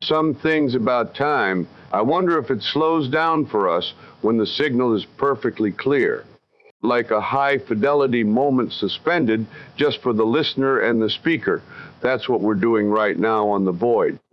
some things about time. I wonder if it slows down for us when the signal is perfectly clear, like a high-fidelity moment suspended just for the listener and the speaker. That's what we're doing right now on The Void.